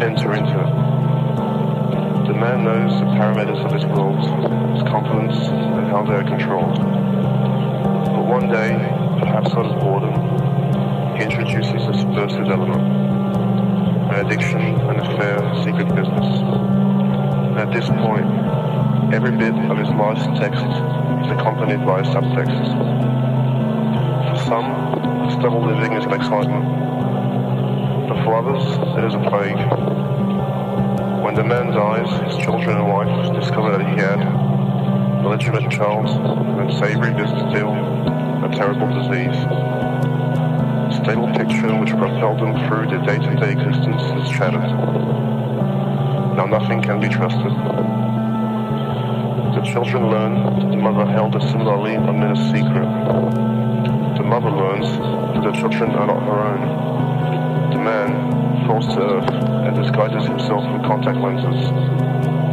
enter into it. The man knows the parameters of his world, his confidence, and how they are controlled. But one day, perhaps out of boredom, he introduces a subversive element, an addiction, an affair, secret business. And at this point, every bit of his life's text is accompanied by a subtext. For some, stubble living is an excitement, but for others, it is a plague. When the man dies, his children and wife discover that he had a legitimate child, an unsavory business deal, a terrible disease. The stable picture which propelled them through their day-to-day existence is shattered. Now nothing can be trusted. The children learn that the mother held a similarly ominous secret. The mother learns that the children are not her own. The man falls to earth and disguises himself with contact lenses.